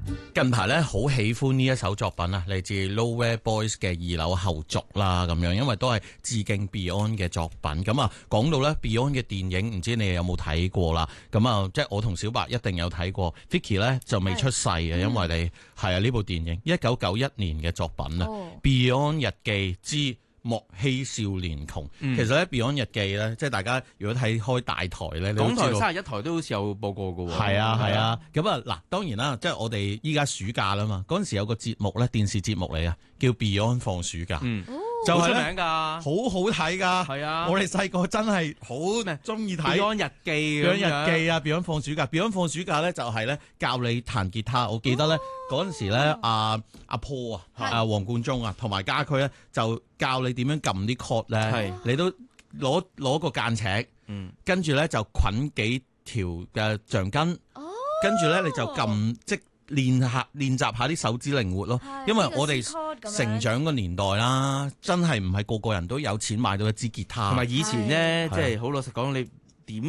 近排咧好喜歡呢一首作品啊，嚟自 Nowhere Boys 嘅二樓後續啦，咁樣，因為都係致敬 Beyond 嘅作品。咁啊，講到咧 Beyond 嘅電影，唔知你哋有冇睇過啦？咁啊，即係我同小白一定有睇過 Vicky 咧就未出世嘅，因為你係啊呢部電影1991年嘅作品啊，Beyond 日記之莫欺少年窮。其實咧 Beyond 日記咧，即係大家如果睇開大台咧， 港台31台都好似有報告㗎喎。 係啊。咁啊嗱，當然啦，即係我哋依家暑假啦嘛，嗰陣時有個節目咧，電視節目嚟啊，叫 Beyond 放暑假。就係好出名㗎， 好好睇㗎。係啊，我哋細個真係好中意睇 Beyond 日記咁樣。 Beyond 日記啊 ，Beyond 放暑假，Beyond 放暑假咧就係咧教你彈吉他。我記得咧嗰陣時咧，阿 Paul 啊，黃貫中啊，同埋家駒咧就教你點樣撳啲 chord 咧，你都攞個間尺，跟住咧就捆幾條嘅橡筋，跟住咧你就撳即練習下啲手指靈活咯，因為我哋成長個年代啦，真係唔係個個人都有錢買到一支吉他。 同埋以前咧，即係好老實講，你